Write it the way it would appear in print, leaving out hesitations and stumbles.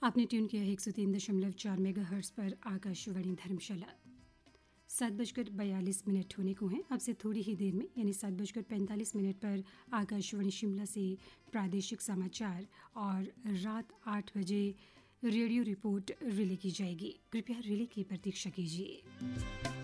आपने ट्यून किया है 103.4 मेगाहर्ट्ज़ पर आकाशवाणी धर्मशाला। 7:42 होने को हैं। अब से थोड़ी ही देर में यानी 7:45 पर आकाशवाणी शिमला से प्रादेशिक समाचार और रात 8 बजे रेडियो रिपोर्ट रिले की जाएगी। कृपया रिले की प्रतीक्षा कीजिए।